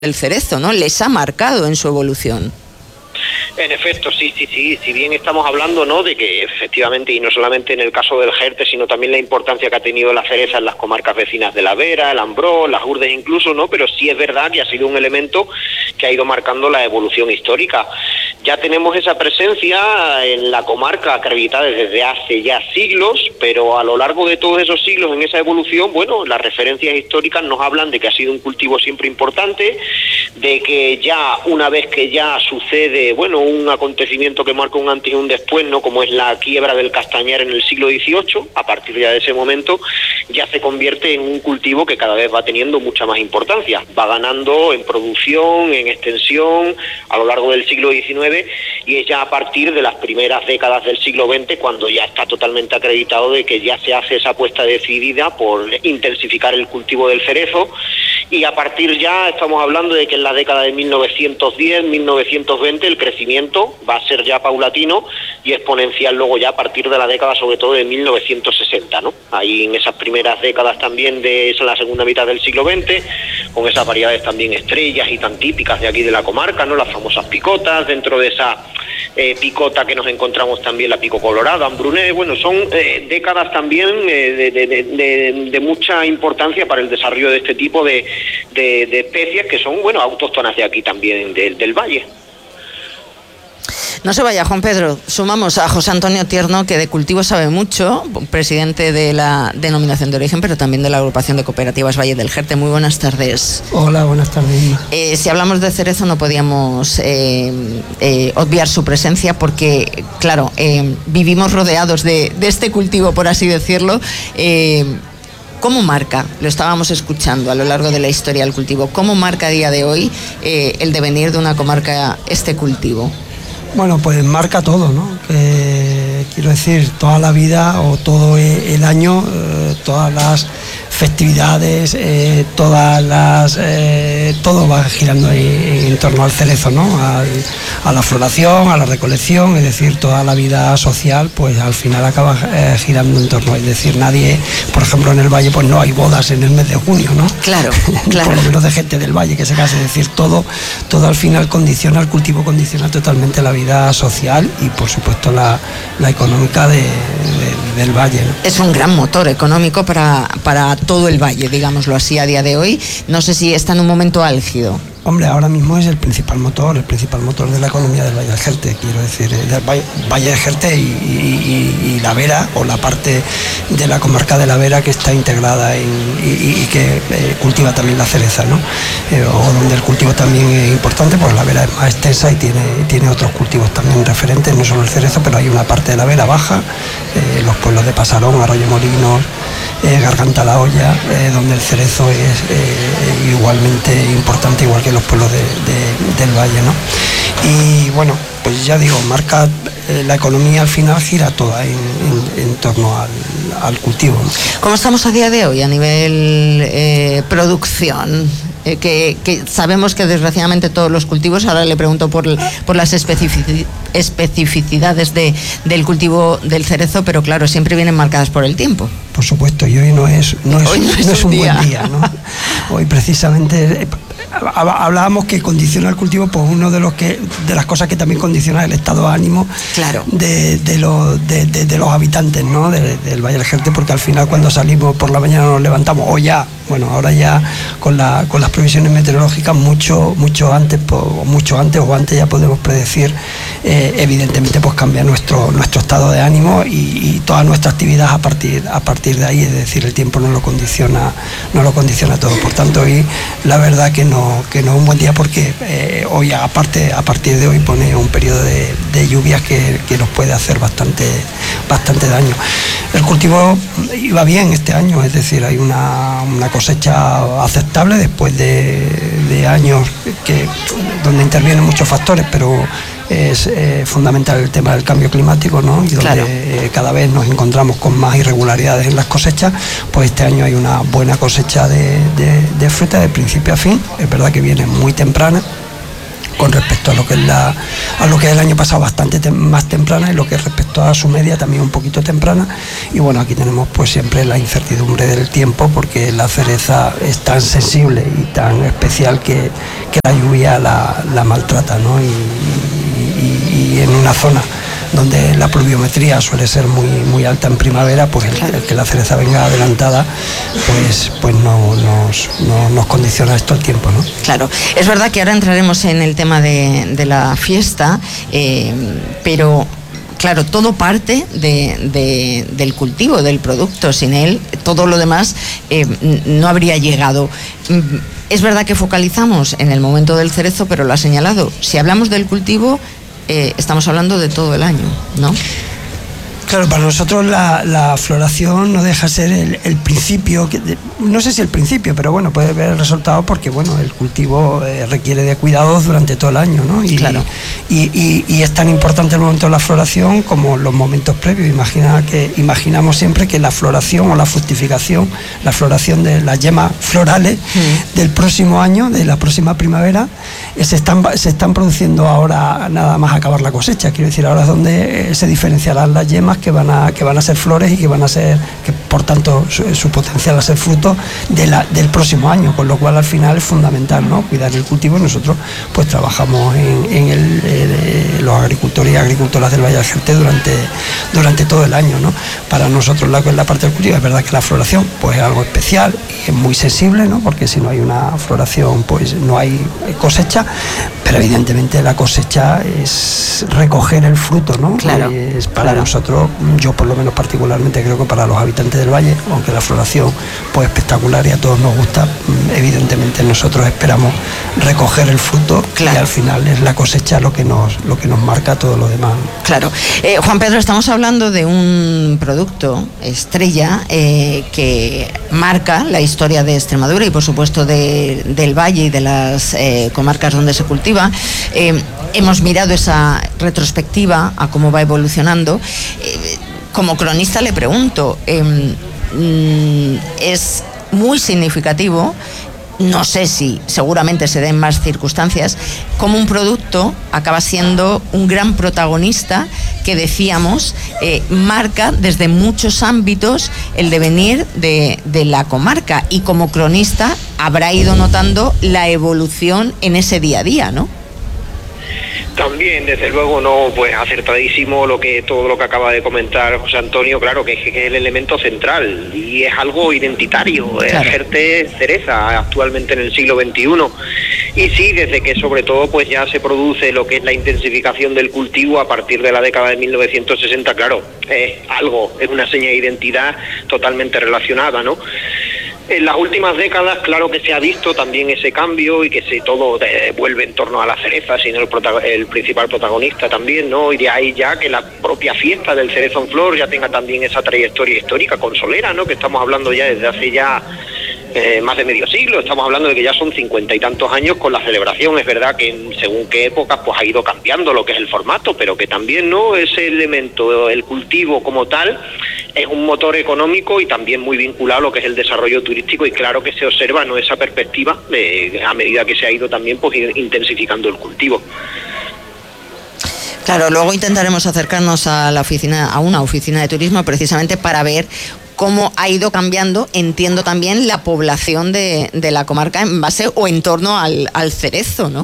el cerezo, ¿no? Les ha marcado en su evolución. En efecto, sí. Si bien estamos hablando, ¿no?, de que efectivamente, y no solamente en el caso del Jerte, sino también la importancia que ha tenido la cereza en las comarcas vecinas de la Vera, el Ambrós, las Urdes incluso, ¿no? Pero sí es verdad que ha sido un elemento que ha ido marcando la evolución histórica. Ya tenemos esa presencia en la comarca acreditada desde hace ya siglos, pero a lo largo de todos esos siglos en esa evolución, bueno, las referencias históricas nos hablan de que ha sido un cultivo siempre importante, de que ya una vez que ya sucede, bueno, un acontecimiento que marca un antes y un después, ¿no?, como es la quiebra del castañar en el siglo XVIII, a partir ya de ese momento ya se convierte en un cultivo que cada vez va teniendo mucha más importancia, va ganando en producción, en extensión a lo largo del siglo XIX, y es ya a partir de las primeras décadas del siglo XX cuando ya está totalmente acreditado de que ya se hace esa apuesta decidida por intensificar el cultivo del cerezo, y a partir ya estamos hablando de que en la década de 1910, 1920 el crecimiento va a ser ya paulatino y exponencial luego ya a partir de la década sobre todo de 1960, ¿no? Ahí en esas primeras décadas también de la segunda mitad del siglo XX, con esas variedades también estrellas y tan típicas de aquí de la comarca, ¿no?, las famosas picotas, dentro de esa picota que nos encontramos también la pico colorada, Ambrunet. Bueno, son décadas también de mucha importancia para el desarrollo de este tipo de especies que son, bueno, autóctonas de aquí también del valle. No se vaya, Juan Pedro. Sumamos a José Antonio Tierno, que de cultivo sabe mucho, presidente de la Denominación de Origen, pero también de la Agrupación de Cooperativas Valle del Jerte. Muy buenas tardes. Hola, buenas tardes. Si hablamos de cerezo no podíamos obviar su presencia porque, claro, vivimos rodeados de este cultivo, por así decirlo. ¿Cómo marca? Lo estábamos escuchando a lo largo de la historia del cultivo. ¿Cómo marca a día de hoy el devenir de una comarca este cultivo? Bueno, pues marca todo, ¿no? Quiero decir, toda la vida o todo el año, todas las festividades, todo va girando ahí en torno al cerezo, ¿no? A la floración, a la recolección, es decir, toda la vida social, pues al final acaba girando en torno. Es decir, nadie, por ejemplo, en el valle, pues no hay bodas en el mes de junio, ¿no? Claro. Por lo menos de gente del valle que se case. Es decir, todo al final condiciona, el cultivo condiciona totalmente la vida social y, por supuesto, la económica del valle, ¿no? Es un gran motor económico para todo el valle, digámoslo así, a día de hoy. No sé si está en un momento álgido. Hombre, ahora mismo es el principal motor de la economía del Valle del Jerte, quiero decir, del Valle del Jerte y la Vera, o la parte de la comarca de la Vera que está integrada y que cultiva también la cereza, ¿no? O donde el cultivo también es importante, pues la Vera es más extensa y tiene otros cultivos también referentes, no solo el cerezo, pero hay una parte de la Vera baja, los pueblos de Pasarón, Arroyo Molinos, Garganta la Olla, donde el cerezo es igualmente importante, igual que los pueblos del valle, ¿no? Y bueno, pues ya digo, marca la economía, al final gira toda en torno al cultivo, ¿no? ¿Cómo estamos a día de hoy a nivel producción? Que sabemos que desgraciadamente todos los cultivos, ahora le pregunto por las especificidades del cultivo del cerezo, pero claro, siempre vienen marcadas por el tiempo. Por supuesto, y hoy no es un buen día, ¿no? Hoy precisamente hablábamos que condiciona el cultivo, pues uno de las cosas que también condiciona el estado de ánimo, claro, de los habitantes, ¿no? Del Valle del Jerte, porque al final cuando salimos por la mañana nos levantamos, ahora ya con las previsiones meteorológicas mucho antes ya podemos predecir, evidentemente pues cambia nuestro estado de ánimo y toda nuestra actividad a partir de ahí, es decir, el tiempo no lo condiciona todo. Por tanto, hoy la verdad que no es un buen día, porque hoy a partir de hoy pone un periodo de lluvias que nos puede hacer bastante daño. El cultivo iba bien este año, es decir, hay una cosecha aceptable después de años donde intervienen muchos factores, pero es fundamental el tema del cambio climático, ¿no? Y donde claro, cada vez nos encontramos con más irregularidades en las cosechas. Pues este año hay una buena cosecha de fruta de principio a fin. Es verdad que viene muy temprana, con respecto a lo que es el año pasado bastante más temprana, y lo que es respecto a su media también un poquito temprana. Y bueno, aquí tenemos pues siempre la incertidumbre del tiempo, porque la cereza es tan sensible y tan especial que la lluvia la maltrata, ¿no? Y en una zona donde la pluviometría suele ser muy alta en primavera, pues el que la cereza venga adelantada, pues no nos condiciona esto el tiempo, ¿no? Claro, es verdad que ahora entraremos en el tema de la fiesta, pero claro, todo parte del cultivo, del producto. Sin él, todo lo demás no habría llegado. Es verdad que focalizamos en el momento del cerezo, pero lo ha señalado. Si hablamos del cultivo, estamos hablando de todo el año, ¿no? Claro, para nosotros la floración no deja ser el principio, no sé si el principio, pero bueno, puede ver el resultado, porque bueno, el cultivo requiere de cuidados durante todo el año, ¿no? Claro. Y es tan importante el momento de la floración como los momentos previos. Imaginamos siempre que la floración o la fructificación, la floración de las yemas florales del próximo año, de la próxima primavera, se están produciendo ahora, nada más acabar la cosecha. Quiero decir, ahora es donde se diferenciarán las yemas que van a ser flores y que por tanto su potencial a ser fruto del próximo año, con lo cual al final es fundamental, ¿no?, cuidar el cultivo. Nosotros pues trabajamos en los agricultores y agricultoras del Valle del Jerte durante todo el año, ¿no? Para nosotros la parte del cultivo, es verdad que la floración pues es algo especial y es muy sensible, ¿no?, porque si no hay una floración pues no hay cosecha, pero evidentemente la cosecha es recoger el fruto, ¿no? Claro, es para nosotros, yo por lo menos particularmente creo que para los habitantes del valle, aunque la floración pues espectacular y a todos nos gusta, evidentemente nosotros esperamos recoger el fruto, y al final es la cosecha lo que nos marca todo lo demás. Claro. Juan Pedro, estamos hablando de un producto estrella que marca la historia de Extremadura y por supuesto del valle y de las comarcas donde se cultiva. Hemos mirado esa retrospectiva a cómo va evolucionando. Como cronista le pregunto, es muy significativo, no sé si seguramente se den más circunstancias, como un producto acaba siendo un gran protagonista que decíamos marca desde muchos ámbitos el devenir de la comarca, y como cronista habrá ido notando la evolución en ese día a día, ¿no? También, desde luego, no, pues acertadísimo todo lo que acaba de comentar José Antonio. Claro que es el elemento central y es algo identitario. Claro. Jerte cereza actualmente en el siglo XXI. Y sí, desde que sobre todo pues ya se produce lo que es la intensificación del cultivo a partir de la década de 1960, claro, es una seña de identidad totalmente relacionada, ¿no? En las últimas décadas, claro que se ha visto también ese cambio y que todo vuelve en torno a la cereza, sino el principal protagonista también, ¿no? Y de ahí ya que la propia fiesta del cerezo en flor ya tenga también esa trayectoria histórica consolera, ¿no? Que estamos hablando ya desde hace ya más de medio siglo. Estamos hablando de que ya son 50 y tantos años con la celebración. Es verdad que según qué épocas pues ha ido cambiando lo que es el formato, pero que también, ¿no?, ese elemento, el cultivo como tal, es un motor económico y también muy vinculado a lo que es el desarrollo turístico, y claro que se observa, ¿no?, esa perspectiva a medida que se ha ido también pues intensificando el cultivo. Claro, luego intentaremos acercarnos a una oficina de turismo precisamente para ver cómo ha ido cambiando, entiendo también, la población de la comarca en base o en torno al cerezo, ¿no?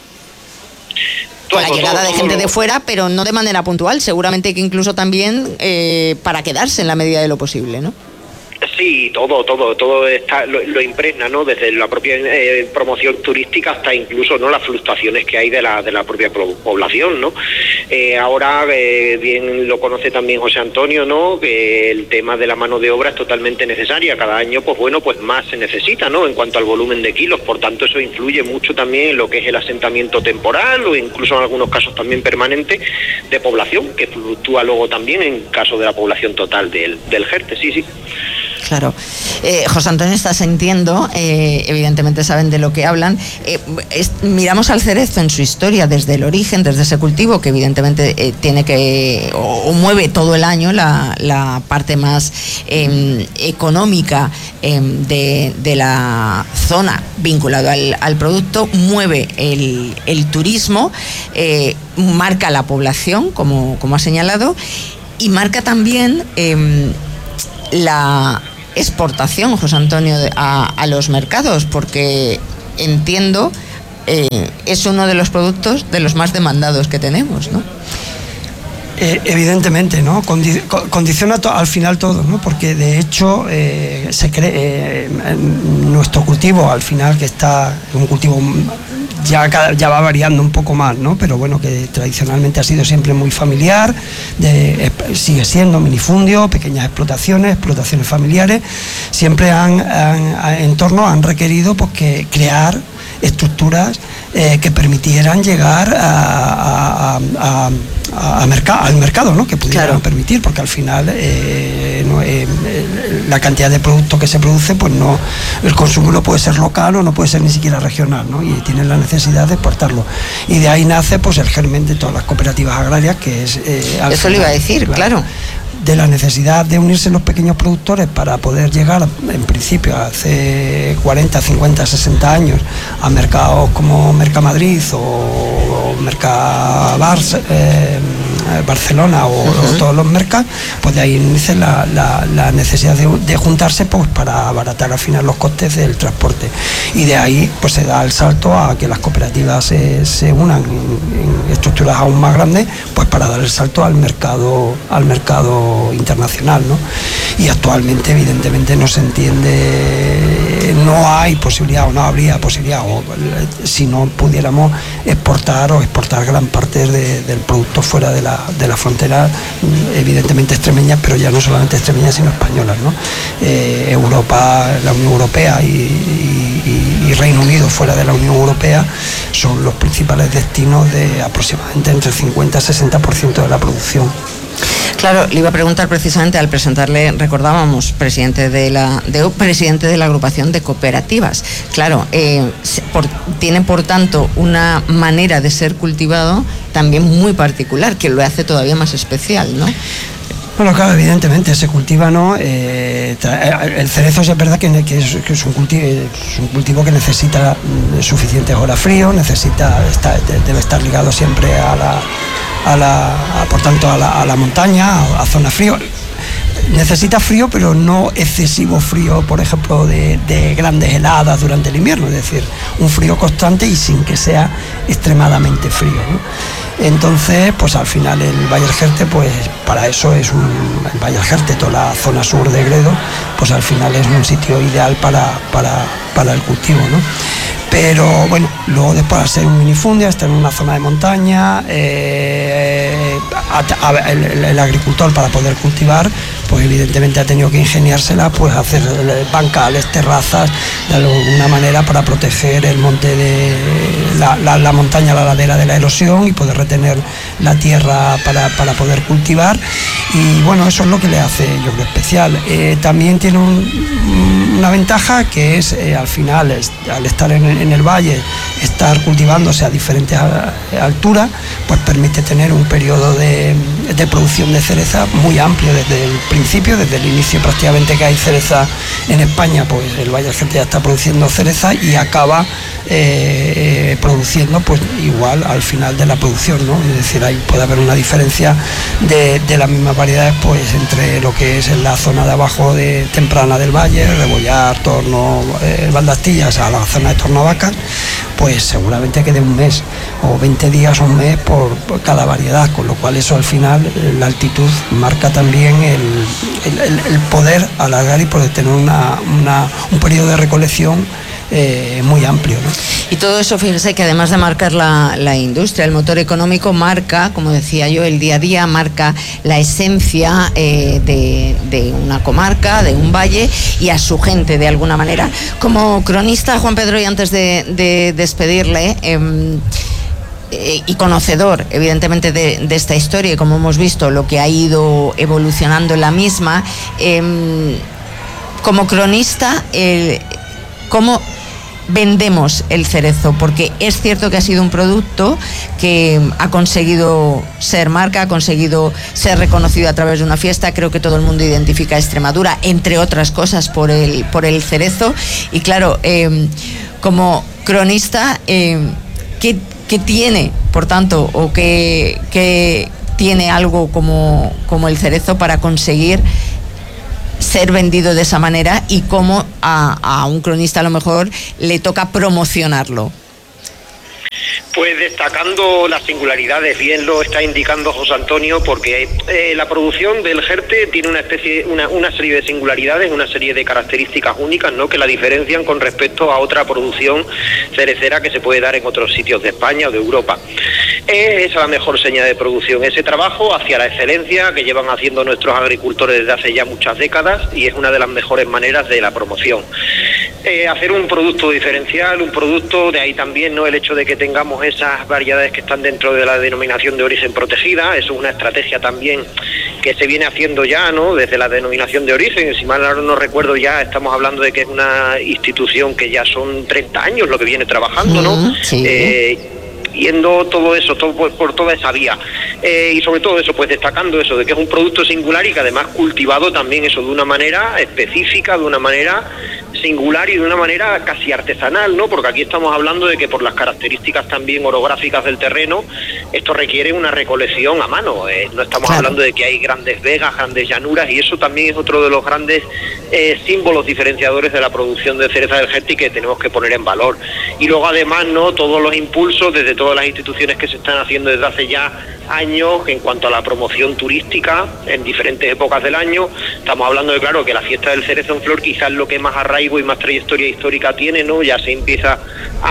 Con la llegada de gente de fuera, pero no de manera puntual, seguramente que incluso también para quedarse en la medida de lo posible, ¿no? Sí, todo está, lo impregna, ¿no? Desde la propia promoción turística hasta incluso, ¿no?, las fluctuaciones que hay de la propia población, ¿no? Ahora bien lo conoce también José Antonio, ¿no?, que el tema de la mano de obra es totalmente necesaria. Cada año pues bueno, pues más se necesita, ¿no?, en cuanto al volumen de kilos. Por tanto, eso influye mucho también en lo que es el asentamiento temporal o incluso en algunos casos también permanente de población, que fluctúa luego también en caso de la población total del Jerte. Sí. Claro. José Antonio está sintiendo, evidentemente saben de lo que hablan. Miramos al cerezo en su historia desde el origen, desde ese cultivo que evidentemente tiene que, o mueve todo el año la parte más económica de la zona vinculada al producto, mueve el turismo, marca la población, como ha señalado, y marca también la exportación, José Antonio, a los mercados, porque entiendo es uno de los productos de los más demandados que tenemos, ¿no? Evidentemente, ¿no? Condiciona al final todo, ¿no? Porque de hecho se cree nuestro cultivo al final, que está un cultivo ya va variando un poco más, ¿no? Pero bueno, que tradicionalmente ha sido siempre muy familiar, sigue siendo minifundio, pequeñas explotaciones familiares, siempre han requerido pues que crear estructuras que permitieran llegar al mercado, ¿no? Que pudieran permitir, porque al final la cantidad de productos que se produce, pues no, el consumo no puede ser local o no puede ser ni siquiera regional, ¿no? Y tienen la necesidad de exportarlo. Y de ahí nace pues el germen de todas las cooperativas agrarias, que es eso final, le iba a decir, claro. De la necesidad de unirse los pequeños productores para poder llegar, en principio, hace 40, 50, 60 años, a mercados como Mercamadrid o Barcelona o todos los mercados, pues de ahí inicia la necesidad de juntarse pues para abaratar al final los costes del transporte. Y de ahí pues se da el salto a que las cooperativas se unan en estructuras aún más grandes, pues para dar el salto al mercado internacional, ¿no? Y actualmente evidentemente no se entiende, no hay posibilidad o no habría posibilidad, o si no pudiéramos exportar gran parte del producto fuera de la frontera, evidentemente extremeñas, pero ya no solamente extremeñas sino españolas, ¿no? Europa, la Unión Europea y Reino Unido fuera de la Unión Europea son los principales destinos de aproximadamente entre el 50 y 60% de la producción. Claro, le iba a preguntar precisamente, al presentarle, recordábamos, presidente de la agrupación de cooperativas. Claro, tiene por tanto una manera de ser cultivado también muy particular, que lo hace todavía más especial, ¿no? Bueno, claro, evidentemente se cultiva, ¿no? El cerezo es verdad que es un cultivo que necesita suficientes horas frío, debe estar ligado siempre por tanto a la montaña, a zona frío. Necesita frío, pero no excesivo frío, por ejemplo, de grandes heladas durante el invierno, es decir, un frío constante y sin que sea extremadamente frío, ¿no? Entonces, pues al final el Valle del Jerte, pues para eso el Valle del Jerte, toda la zona sur de Gredo, pues al final es un sitio ideal para el cultivo, ¿no? Pero bueno, luego después, al ser un minifundio, estar en una zona de montaña, el agricultor, para poder cultivar, pues evidentemente ha tenido que ingeniársela, pues hacer bancales, terrazas, de alguna manera para proteger el monte de la montaña, la ladera de la erosión, y poder retener la tierra para poder cultivar. Y bueno, eso es lo que le hace, yo creo, especial. También tiene una ventaja, que es al final, al estar en el valle, estar cultivándose a diferentes alturas, pues permite tener un periodo de producción de cereza muy amplio desde el principio, desde el inicio prácticamente que hay cereza en España, pues el Valle del Jerte ya está produciendo cereza y acaba produciendo pues igual al final de la producción, ¿no? Es decir, ahí puede haber una diferencia de las mismas variedades, pues entre lo que es en la zona de abajo de temprana del valle, Rebollar, Torno, Valdastillas, a la zona de Tornavacas, pues seguramente quede un mes o 20 días o un mes por cada variedad, con lo cual eso al final, la altitud marca también el poder alargar y poder tener un periodo de recolección muy amplio, ¿no? Y todo eso, fíjense que además de marcar la industria, el motor económico marca, como decía yo, el día a día, marca la esencia de una comarca, de un valle, y a su gente de alguna manera. Como cronista, Juan Pedro, y antes de despedirle, y conocedor evidentemente de esta historia, y como hemos visto lo que ha ido evolucionando en la misma, como cronista, ¿cómo vendemos el cerezo? Porque es cierto que ha sido un producto que ha conseguido ser marca, ha conseguido ser reconocido a través de una fiesta. Creo que todo el mundo identifica a Extremadura, entre otras cosas, por el cerezo. Y claro, como cronista, ¿qué tiene, por tanto, o qué tiene algo como el cerezo para conseguir ser vendido de esa manera, y cómo a un cronista a lo mejor le toca promocionarlo? Pues destacando las singularidades, bien lo está indicando José Antonio, porque la producción del Jerte tiene una serie de singularidades, una serie de características únicas, ¿no?, que la diferencian con respecto a otra producción cerecera que se puede dar en otros sitios de España o de Europa. Es esa la mejor seña de producción, ese trabajo hacia la excelencia que llevan haciendo nuestros agricultores desde hace ya muchas décadas, y es una de las mejores maneras de la promoción. Hacer un producto diferencial, un producto, de ahí también, ¿no?, el hecho de que tengamos esas variedades que están dentro de la denominación de origen protegida. Eso es una estrategia también que se viene haciendo ya, ¿no?, desde la denominación de origen. Si mal no recuerdo, ya estamos hablando de que es una institución que ya son 30 años lo que viene trabajando, ¿no? Sí. Yendo todo eso, por toda esa vía, y sobre todo eso, pues destacando eso de que es un producto singular y que además cultivado también eso de una manera específica, de una manera singular y de una manera casi artesanal, ¿no? Porque aquí estamos hablando de que por las características también orográficas del terreno, esto requiere una recolección a mano. No estamos hablando de que hay grandes vegas, grandes llanuras, y eso también es otro de los grandes símbolos diferenciadores de la producción de cereza del Jerte, que tenemos que poner en valor. Y luego además, ¿no?, todos los impulsos desde todas las instituciones que se están haciendo desde hace ya años en cuanto a la promoción turística en diferentes épocas del año. Estamos hablando de, claro, que la fiesta del cerezo en flor quizás lo que más arraigo y más trayectoria histórica tiene, ¿no? Ya se empieza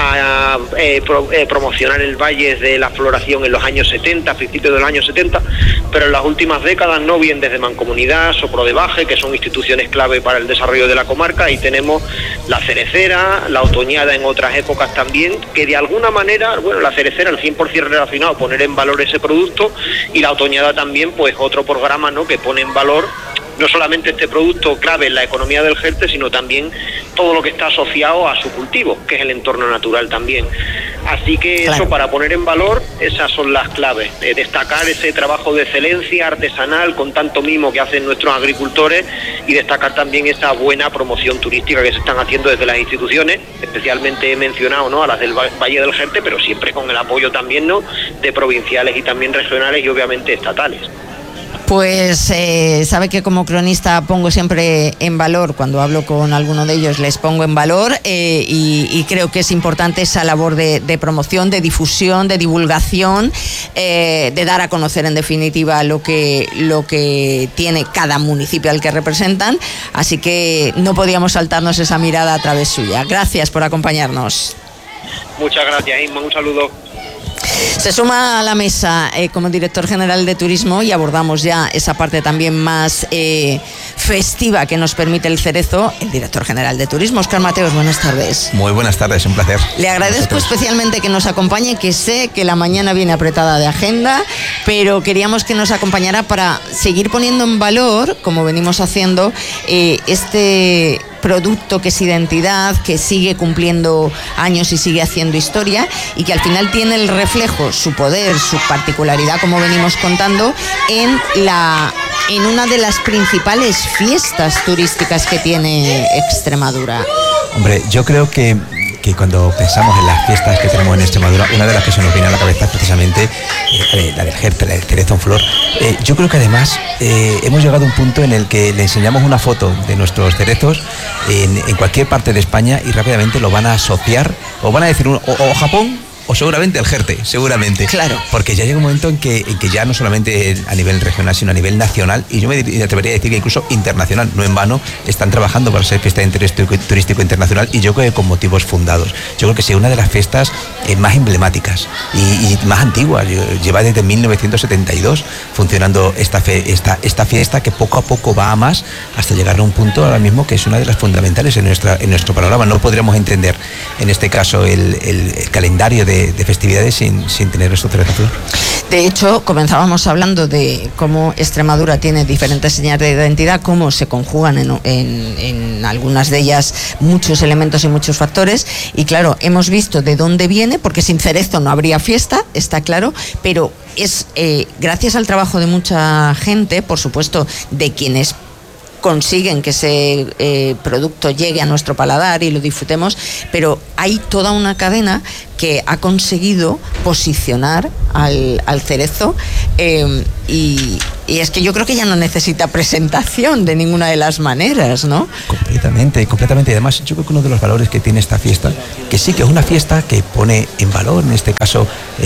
a promocionar el valle de la floración en los años 70, a principios de los años 70, pero en las últimas décadas, ¿no?, bien desde Mancomunidad, Soprodebaje, que son instituciones clave para el desarrollo de la comarca, y tenemos la cerecera, la otoñada en otras épocas también, que de alguna manera, bueno, la cerecera al 100% relacionado a poner en valor ese producto, y la otoñada también, pues otro programa, ¿no?, que pone en valor no solamente este producto clave en la economía del Jerte, sino también todo lo que está asociado a su cultivo, que es el entorno natural también. Así que claro, eso, para poner en valor, esas son las claves, destacar ese trabajo de excelencia artesanal con tanto mimo que hacen nuestros agricultores, y destacar también esa buena promoción turística que se están haciendo desde las instituciones. Especialmente he mencionado, ¿no?, a las del Valle del Jerte, pero siempre con el apoyo también, ¿no?, de provinciales y también regionales y obviamente estatales. Pues sabe que como cronista pongo siempre en valor, cuando hablo con alguno de ellos les pongo en valor, y creo que es importante esa labor de promoción, de difusión, de divulgación, de dar a conocer en definitiva lo que tiene cada municipio al que representan. Así que no podíamos saltarnos esa mirada a través suya. Gracias por acompañarnos. Muchas gracias, Inma, un saludo. Se suma a la mesa como director general de turismo, y abordamos ya esa parte también más festiva que nos permite el cerezo, el director general de turismo, Óscar Mateos. Buenas tardes. Muy buenas tardes, un placer. Le agradezco especialmente que nos acompañe, que sé que la mañana viene apretada de agenda, pero queríamos que nos acompañara para seguir poniendo en valor, como venimos haciendo, este producto que es identidad, que sigue cumpliendo años y sigue haciendo historia, y que al final tiene el reflejo, su poder, su particularidad, como venimos contando, en una de las principales fiestas turísticas que tiene Extremadura. Hombre, yo creo que cuando pensamos en las fiestas que tenemos en Extremadura, una de las que se nos viene a la cabeza es precisamente la del Jerte, la del cerezo en flor. Yo creo que además hemos llegado a un punto en el que le enseñamos una foto de nuestros cerezos en cualquier parte de España, y rápidamente lo van a asociar, o van a decir o Japón, o seguramente el Jerte, seguramente. Claro. Porque ya llega un momento en que ya no solamente a nivel regional, sino a nivel nacional, y yo me atrevería a decir que incluso internacional, no en vano, están trabajando para ser fiesta de interés turístico internacional, y yo creo que con motivos fundados. Yo creo que sí, una de las fiestas más emblemáticas y más antiguas. Lleva desde 1972 funcionando esta fiesta, que poco a poco va a más, hasta llegar a un punto ahora mismo que es una de las fundamentales en nuestro panorama. No podríamos entender en este caso el calendario de de festividades sin tener estos cerezos flor. De hecho, comenzábamos hablando de cómo Extremadura tiene diferentes señales de identidad, cómo se conjugan en algunas de ellas muchos elementos y muchos factores, y claro, hemos visto de dónde viene, porque sin cerezo no habría fiesta, está claro, pero es gracias al trabajo de mucha gente, por supuesto, de quienes consiguen que ese producto llegue a nuestro paladar y lo disfrutemos, pero hay toda una cadena que ha conseguido posicionar al cerezo y es que yo creo que ya no necesita presentación de ninguna de las maneras, ¿no? Completamente. Además, yo creo que uno de los valores que tiene esta fiesta, que sí que es una fiesta que pone en valor, en este caso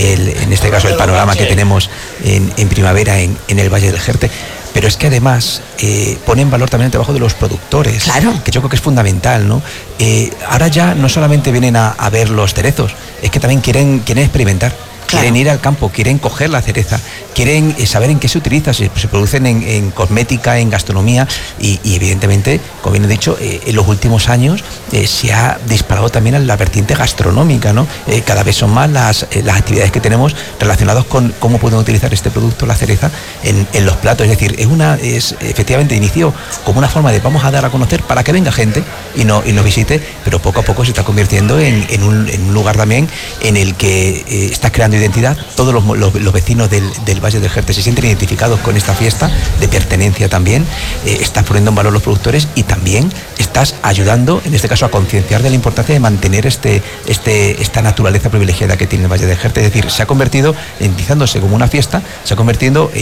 el panorama que tenemos en primavera en el Valle del Jerte, pero es que además pone en valor también el trabajo de los productores, claro, que yo creo que es fundamental, ¿no? Ahora ya no solamente vienen a ver los cerezos, es que también quieren experimentar. Claro. Quieren ir al campo, quieren coger la cereza, quieren saber en qué se utiliza, se producen en cosmética, en gastronomía y evidentemente, como bien he dicho, en los últimos años se ha disparado también en la vertiente gastronómica, ¿no? Cada vez son más las actividades que tenemos relacionadas con cómo pueden utilizar este producto, la cereza, en los platos. Es decir, efectivamente inició como una forma de vamos a dar a conocer para que venga gente y nos visite, pero poco a poco se está convirtiendo en un lugar también en el que estás creando identidad. Todos los vecinos del Valle del Jerte se sienten identificados con esta fiesta de pertenencia también. Estás poniendo en valor los productores y también estás ayudando, en este caso, a concienciar de la importancia de mantener esta naturaleza privilegiada que tiene el Valle del Jerte. Es decir, se ha convertido, entizándose como una fiesta, se ha convertido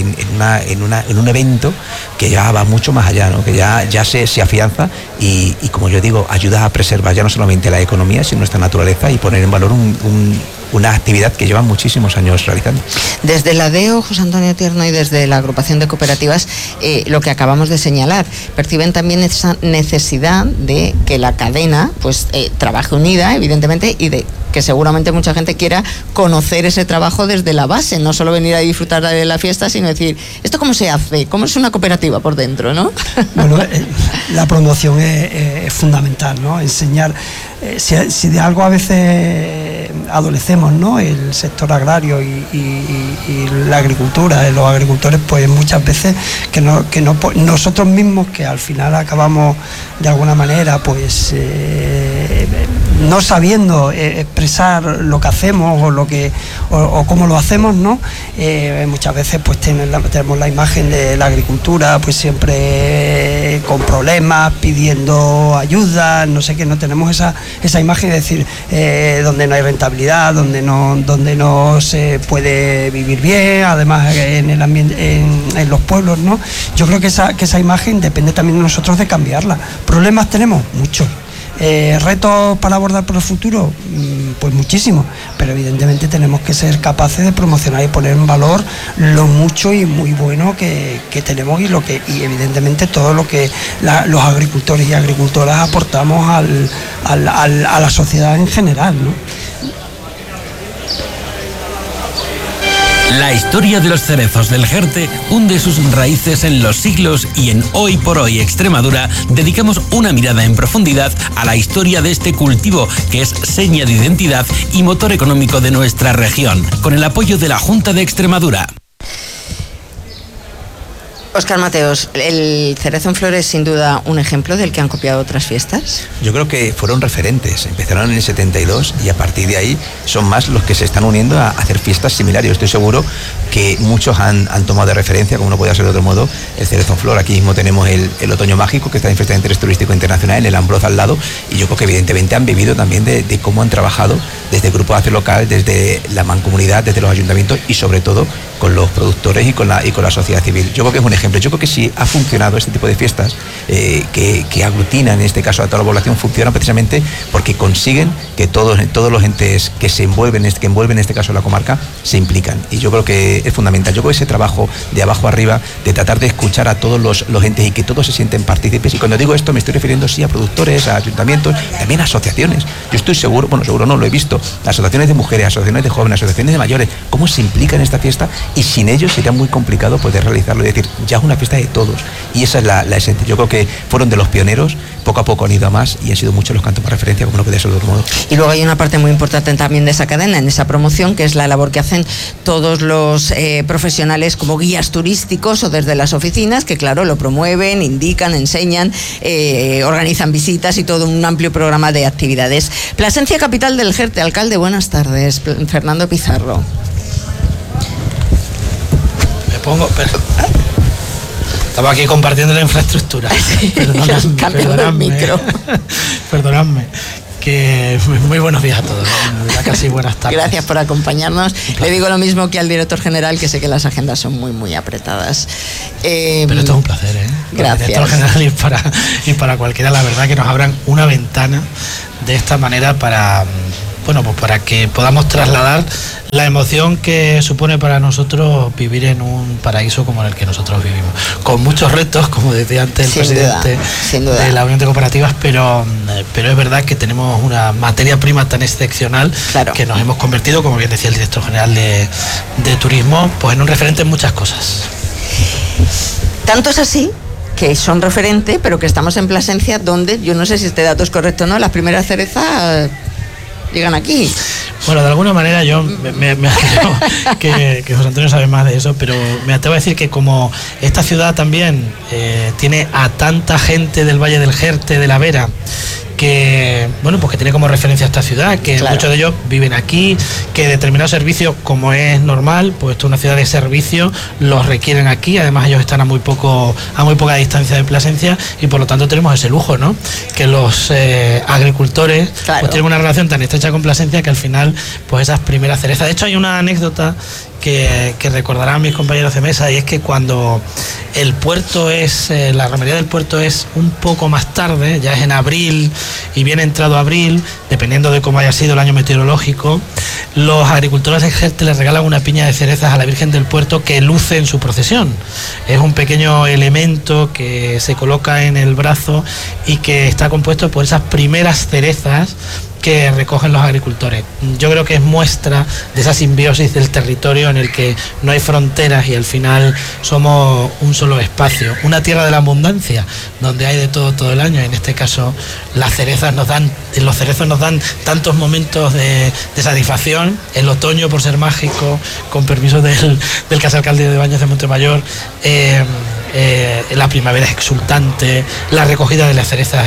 en un evento que ya va mucho más allá, ¿no? Que ya se afianza y, como yo digo, ayuda a preservar ya no solamente la economía, sino nuestra naturaleza y poner en valor una actividad que llevan muchísimos años realizando. Desde la DEO, José Antonio Tierno, y desde la agrupación de cooperativas, lo que acabamos de señalar, perciben también esa necesidad de que la cadena pues trabaje unida, evidentemente, y de que seguramente mucha gente quiera conocer ese trabajo desde la base, no solo venir a disfrutar de la fiesta, sino decir, ¿esto cómo se hace? ¿Cómo es una cooperativa por dentro, no? Bueno, la promoción es fundamental, ¿no? Enseñar, si de algo a veces adolecemos, ¿no? El sector agrario y la agricultura, los agricultores, pues muchas veces que nosotros mismos, que al final acabamos de alguna manera, pues no sabiendo expresar lo que hacemos o cómo lo hacemos, ¿no? Muchas veces pues tenemos la imagen de la agricultura pues siempre con problemas, pidiendo ayuda, no sé qué, no tenemos esa imagen de decir donde no hay rentabilidad, donde no se puede vivir bien, además en el ambiente, en los pueblos, ¿no? Yo creo que esa imagen depende también de nosotros de cambiarla. ¿Problemas tenemos? Muchos. ¿Retos para abordar por el futuro? Pues muchísimos, pero evidentemente tenemos que ser capaces de promocionar y poner en valor lo mucho y muy bueno que tenemos y evidentemente todo lo que los agricultores y agricultoras aportamos a la sociedad en general, ¿no? La historia de los cerezos del Jerte hunde sus raíces en los siglos y en Hoy por Hoy Extremadura dedicamos una mirada en profundidad a la historia de este cultivo que es seña de identidad y motor económico de nuestra región, con el apoyo de la Junta de Extremadura. Óscar Mateos, el cerezo en flor es sin duda un ejemplo del que han copiado otras fiestas. Yo creo que fueron referentes, empezaron en el 72 y a partir de ahí son más los que se están uniendo a hacer fiestas similares. Yo estoy seguro que muchos han tomado de referencia, como no podía ser de otro modo, el cerezo en flor. Aquí mismo tenemos el Otoño Mágico, que está en Fiesta de Interés Turístico Internacional, el Ambroz al lado, y yo creo que evidentemente han vivido también de cómo han trabajado desde el Grupo de Acción Local, desde la mancomunidad, desde los ayuntamientos y sobre todo con los productores y con la sociedad civil. Yo creo que es un ejemplo. Yo creo que si ha funcionado este tipo de fiestas que aglutinan en este caso a toda la población, funcionan precisamente porque consiguen que todos los entes que envuelven en este caso la comarca se implican, y yo creo que es fundamental. Yo creo que ese trabajo de abajo arriba, de tratar de escuchar a todos los entes y que todos se sienten partícipes, y cuando digo esto me estoy refiriendo sí a productores, a ayuntamientos, también a asociaciones. Yo estoy seguro no, lo he visto, asociaciones de mujeres, asociaciones de jóvenes, asociaciones de mayores, cómo se implican en esta fiesta y sin ellos sería muy complicado poder realizarlo. Es decir, ya es una fiesta de todos, y esa es la esencia. Yo creo que fueron de los pioneros, poco a poco han ido a más, y han sido muchos los cantos para referencia, como no puede ser de otro modo. Y luego hay una parte muy importante también de esa cadena, en esa promoción, que es la labor que hacen todos los profesionales como guías turísticos o desde las oficinas, que claro, lo promueven, indican, enseñan, organizan visitas y todo un amplio programa de actividades. Plasencia, capital del Jerte. Alcalde, buenas tardes. Fernando Pizarro. Estaba aquí compartiendo la infraestructura. Sí, cambiando el micro. Perdonadme. Que muy buenos días a todos, ya casi buenas tardes. Gracias por acompañarnos. Le digo lo mismo que al director general, que sé que las agendas son muy apretadas. Pero esto es un placer, Gracias. Director general y para cualquiera, la verdad, que nos abran una ventana de esta manera para que podamos trasladar la emoción que supone para nosotros vivir en un paraíso como en el que nosotros vivimos, con muchos retos, como decía antes el presidente de la Unión de Cooperativas, pero es verdad que tenemos una materia prima tan excepcional, claro, que nos hemos convertido, como bien decía el director general de Turismo, pues en un referente en muchas cosas. Tanto es así que son referente, pero que estamos en Plasencia, donde, yo no sé si este dato es correcto o no, las primeras cerezas llegan aquí. Bueno, de alguna manera yo me atrevo, que José Antonio sabe más de eso, pero me atrevo a decir que como esta ciudad también tiene a tanta gente del Valle del Jerte, de la Vera, que pues que tiene como referencia a esta ciudad, que claro, muchos de ellos viven aquí, que determinados servicios, como es normal, pues esto es una ciudad de servicio, los requieren aquí, además ellos están a muy poca distancia de Plasencia, y por lo tanto tenemos ese lujo, ¿no? Que los agricultores, claro, pues tienen una relación tan estrecha con Plasencia que al final, pues esas primeras cerezas. De hecho, hay una anécdota que recordarán mis compañeros de mesa, y es que cuando el puerto la romería del puerto es un poco más tarde, ya es en abril y bien entrado abril, dependiendo de cómo haya sido el año meteorológico, los agricultores de Jerte les regalan una piña de cerezas a la Virgen del Puerto que luce en su procesión. Es un pequeño elemento que se coloca en el brazo y que está compuesto por esas primeras cerezas que recogen los agricultores. Yo creo que es muestra de esa simbiosis del territorio en el que no hay fronteras y al final somos un solo espacio, una tierra de la abundancia, donde hay de todo el año. En este caso, los cerezos nos dan tantos momentos de satisfacción. El otoño, por ser mágico, con permiso del casalcalde de Baños de Montemayor, la primavera es exultante, la recogida de las cerezas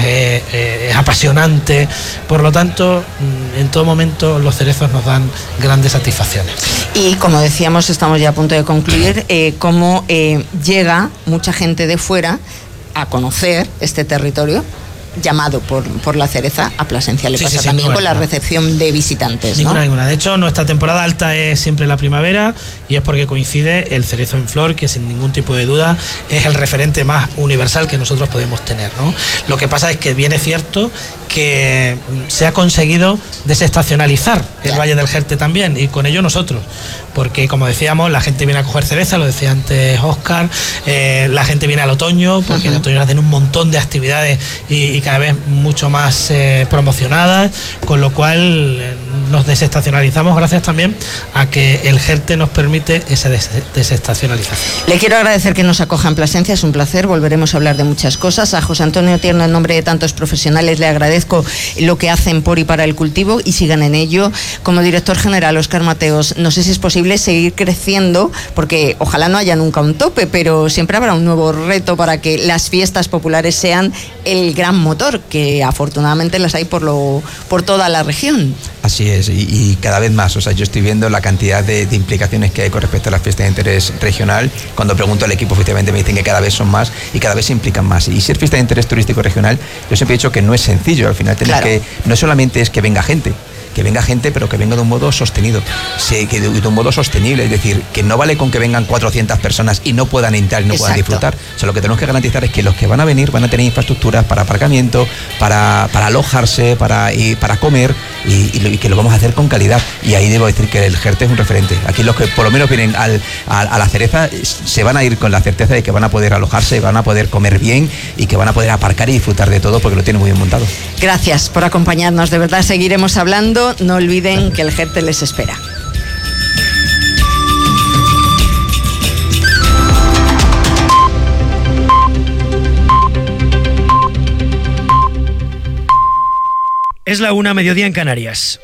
es apasionante. Por lo tanto, en todo momento los cerezos nos dan grandes satisfacciones. Y como decíamos, estamos ya a punto de concluir, cómo llega mucha gente de fuera a conocer este territorio llamado por la cereza a Plasencia. Le pasa también con la recepción de visitantes, ¿no? Ninguna. De hecho, nuestra temporada alta es siempre la primavera, y es porque coincide el cerezo en flor, que sin ningún tipo de duda es el referente más universal que nosotros podemos tener, ¿no? Lo que pasa es que bien es cierto que se ha conseguido desestacionalizar el Valle del Jerte también, y con ello nosotros, porque como decíamos, la gente viene a coger cereza, lo decía antes Óscar, la gente viene al otoño, porque en otoño hacen un montón de actividades y cada vez mucho más promocionadas, con lo cual nos desestacionalizamos gracias también a que el Jerte nos permite esa desestacionalización. Le quiero agradecer que nos acoja en Plasencia, es un placer, volveremos a hablar de muchas cosas. A José Antonio Tierno, en nombre de tantos profesionales, le agradezco lo que hacen por y para el cultivo, y sigan en ello. Como director general, Óscar Mateos, no sé si es posible seguir creciendo, porque ojalá no haya nunca un tope, pero siempre habrá un nuevo reto para que las fiestas populares sean el gran motor, que afortunadamente las hay por toda la región. Así es, y cada vez más. O sea, yo estoy viendo la cantidad de implicaciones que hay con respecto a las fiestas de interés regional. Cuando pregunto al equipo, efectivamente me dicen que cada vez son más y cada vez se implican más. Y ser fiesta de interés turístico regional, yo siempre he dicho que no es sencillo. Al final no solamente es que venga gente, pero que venga de un modo sostenido, que de un modo sostenible, es decir, que no vale con que vengan 400 personas y no puedan entrar y no puedan disfrutar. O sea, lo que tenemos que garantizar es que los que van a venir van a tener infraestructuras para aparcamiento, para alojarse, para comer, y que lo vamos a hacer con calidad. Y ahí debo decir que el Jerte es un referente. Aquí los que por lo menos vienen a la cereza se van a ir con la certeza de que van a poder alojarse, van a poder comer bien y que van a poder aparcar y disfrutar de todo, porque lo tienen muy bien montado. Gracias por acompañarnos, de verdad seguiremos hablando. No olviden que el Jerte les espera. la 1, mediodía en Canarias.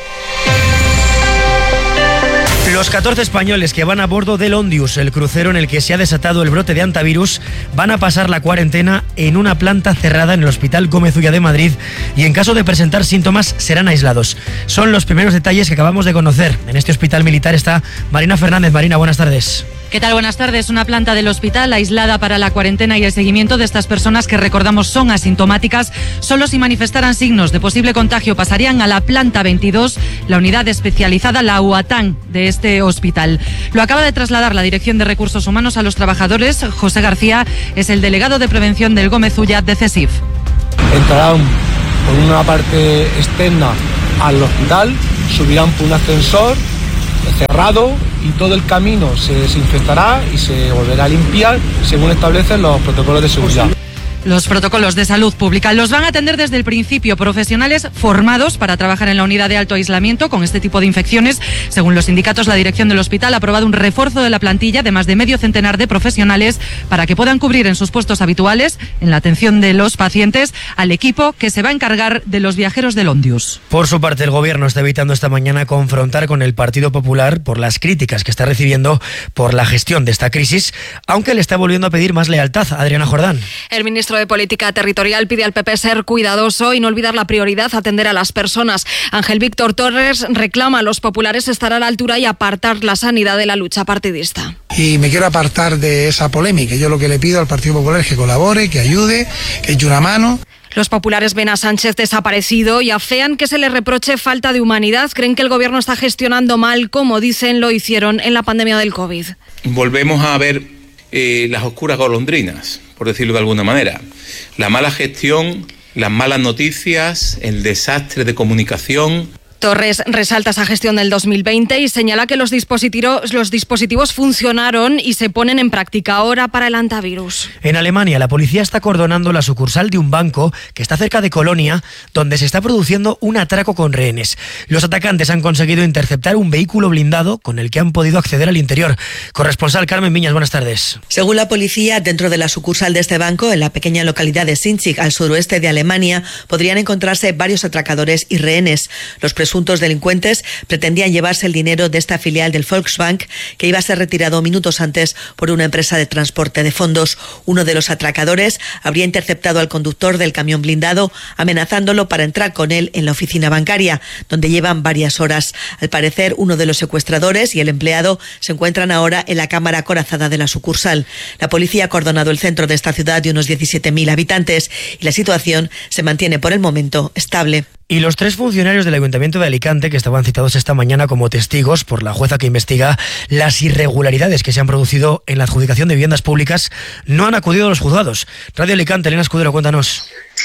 Los 14 españoles que van a bordo del Ondius, el crucero en el que se ha desatado el brote de hantavirus, van a pasar la cuarentena en una planta cerrada en el Hospital Gómez Ulla de Madrid y en caso de presentar síntomas serán aislados. Son los primeros detalles que acabamos de conocer. En este hospital militar está Marina Fernández. Marina, buenas tardes. ¿Qué tal? Buenas tardes. Una planta del hospital aislada para la cuarentena y el seguimiento de estas personas que, recordamos, son asintomáticas. Solo si manifestaran signos de posible contagio pasarían a la planta 22, la unidad especializada, la UATAN de este hospital. Lo acaba de trasladar la Dirección de Recursos Humanos a los trabajadores. José García es el delegado de prevención del Gómez Ulla de CESIF. Entrarán por una parte externa al hospital, subirán por un ascensor cerrado y todo el camino se desinfectará y se volverá a limpiar según establecen los protocolos de seguridad. Los protocolos de salud pública los van a atender desde el principio profesionales formados para trabajar en la unidad de alto aislamiento con este tipo de infecciones. Según los sindicatos, la dirección del hospital ha aprobado un refuerzo de la plantilla de más de medio centenar de profesionales para que puedan cubrir en sus puestos habituales, en la atención de los pacientes, al equipo que se va a encargar de los viajeros del Ondius. Por su parte, el Gobierno está evitando esta mañana confrontar con el Partido Popular por las críticas que está recibiendo por la gestión de esta crisis, aunque le está volviendo a pedir más lealtad. Adriana Jordán. El ministro de Política Territorial pide al PP ser cuidadoso y no olvidar la prioridad, atender a las personas. Ángel Víctor Torres reclama a los populares estar a la altura y apartar la sanidad de la lucha partidista. Y me quiero apartar de esa polémica. Yo lo que le pido al Partido Popular es que colabore, que ayude, que eche una mano. Los populares ven a Sánchez desaparecido y afean que se le reproche falta de humanidad. Creen que el gobierno está gestionando mal, como dicen lo hicieron en la pandemia del COVID. Volvemos a ver las oscuras golondrinas, por decirlo de alguna manera. La mala gestión, las malas noticias, el desastre de comunicación. Torres resalta esa gestión del 2020 y señala que los dispositivos funcionaron y se ponen en práctica ahora para el hantavirus. En Alemania, la policía está acordonando la sucursal de un banco que está cerca de Colonia, donde se está produciendo un atraco con rehenes. Los atacantes han conseguido interceptar un vehículo blindado con el que han podido acceder al interior. Corresponsal Carmen Viñas, buenas tardes. Según la policía, dentro de la sucursal de este banco, en la pequeña localidad de Sinzig, al suroeste de Alemania, podrían encontrarse varios atracadores y rehenes. Los presuntos delincuentes pretendían llevarse el dinero de esta filial del Volksbank, que iba a ser retirado minutos antes por una empresa de transporte de fondos. Uno de los atracadores habría interceptado al conductor del camión blindado, amenazándolo para entrar con él en la oficina bancaria, donde llevan varias horas. Al parecer, uno de los secuestradores y el empleado se encuentran ahora en la cámara acorazada de la sucursal. La policía ha acordonado el centro de esta ciudad de unos 17.000 habitantes y la situación se mantiene por el momento estable. Y los 3 funcionarios del Ayuntamiento de Alicante, que estaban citados esta mañana como testigos por la jueza que investiga las irregularidades que se han producido en la adjudicación de viviendas públicas, no han acudido a los juzgados. Radio Alicante, Elena Escudero, cuéntanos.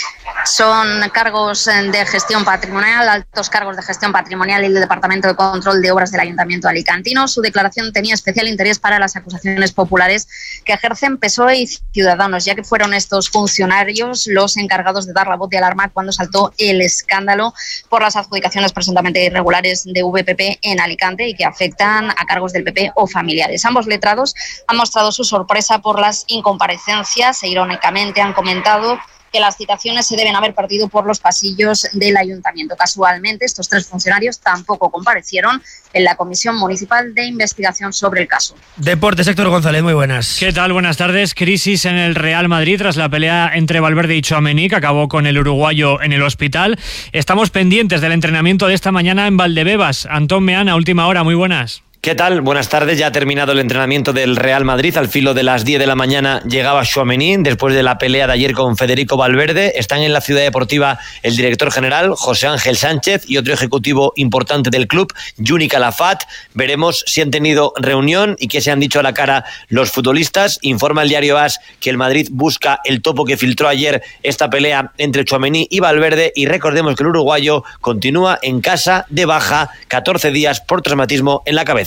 Son cargos de gestión patrimonial, altos cargos de gestión patrimonial y el Departamento de Control de Obras del Ayuntamiento alicantino. Su declaración tenía especial interés para las acusaciones populares que ejercen PSOE y Ciudadanos, ya que fueron estos funcionarios los encargados de dar la voz de alarma cuando saltó el escándalo por las adjudicaciones presuntamente irregulares de VPP en Alicante y que afectan a cargos del PP o familiares. Ambos letrados han mostrado su sorpresa por las incomparecencias e irónicamente han comentado que las citaciones se deben haber partido por los pasillos del ayuntamiento. Casualmente, estos 3 funcionarios tampoco comparecieron en la Comisión Municipal de Investigación sobre el caso. Deportes, Héctor González, muy buenas. ¿Qué tal? Buenas tardes. Crisis en el Real Madrid tras la pelea entre Valverde y Tchouaméni, que acabó con el uruguayo en el hospital. Estamos pendientes del entrenamiento de esta mañana en Valdebebas. Antón Meana, última hora, muy buenas. ¿Qué tal? Buenas tardes. Ya ha terminado el entrenamiento del Real Madrid. Al filo de las 10 de la mañana llegaba Tchouaméni después de la pelea de ayer con Federico Valverde. Están en la ciudad deportiva el director general, José Ángel Sánchez, y otro ejecutivo importante del club, Juni Calafat. Veremos si han tenido reunión y qué se han dicho a la cara los futbolistas. Informa el diario AS que el Madrid busca el topo que filtró ayer esta pelea entre Tchouaméni y Valverde. Y recordemos que el uruguayo continúa en casa de baja, 14 días por traumatismo en la cabeza.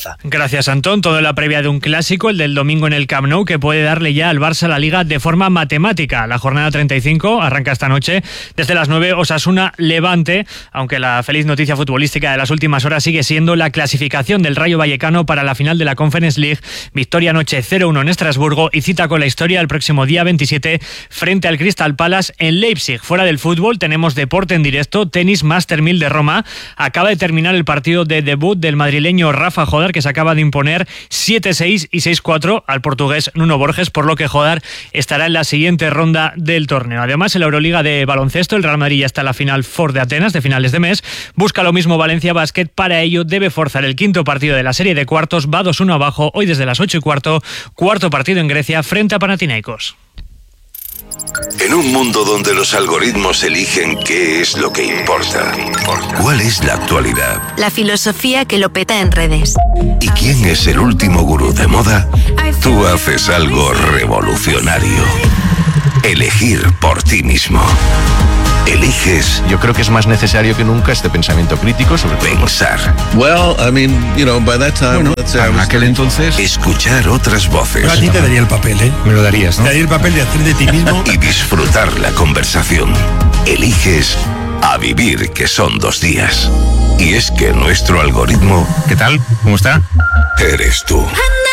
Zaragoza. Gracias, Antón. Todo en la previa de un clásico, el del domingo en el Camp Nou, que puede darle ya al Barça la Liga de forma matemática. La jornada 35 arranca esta noche desde las 9, Osasuna-Levante, aunque la feliz noticia futbolística de las últimas horas sigue siendo la clasificación del Rayo Vallecano para la final de la Conference League. Victoria anoche 0-1 en Estrasburgo y cita con la historia el próximo día 27 frente al Crystal Palace en Leipzig. Fuera del fútbol tenemos deporte en directo, tenis Master 1000 de Roma. Acaba de terminar el partido de debut del madrileño Rafa Jodar, que se acaba de imponer 7-6 y 6-4 al portugués Nuno Borges, por lo que Jodar estará en la siguiente ronda del torneo. Además, en la Euroliga de baloncesto, el Real Madrid ya está en la Final Four de Atenas de finales de mes. Busca lo mismo Valencia Basket. Para ello debe forzar el quinto partido de la serie de cuartos. Va 2-1 abajo hoy desde las 8:15. Cuarto partido en Grecia frente a Panathinaikos. En un mundo donde los algoritmos eligen qué es lo que importa, ¿cuál es la actualidad? La filosofía que lo peta en redes. ¿Y quién es el último gurú de moda? Tú haces algo revolucionario. Elegir por ti mismo. Eliges. Yo creo que es más necesario que nunca este pensamiento crítico sobre pensar. Well, I mean, by that time, en aquel entonces, escuchar otras voces. Yo a ti te daría el papel, ¿eh? Me lo darías, ¿no? Te daría el papel de hacer de ti mismo. Y disfrutar la conversación. Eliges a vivir, que son 2 días. Y es que nuestro algoritmo... ¿Qué tal? ¿Cómo está? Eres tú.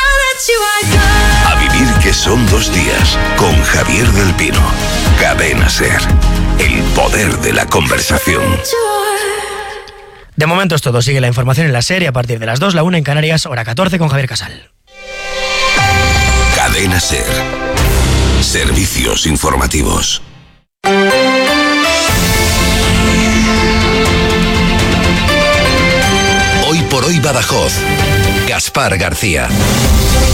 A vivir, que son 2 días. Con Javier del Pino. Cadena SER. El poder de la conversación. De momento es todo. Sigue la información en la serie a partir de las 2, la 1 en Canarias, hora 14 con Javier Casal. Cadena SER. Servicios informativos. Hoy por hoy Badajoz. Gaspar García.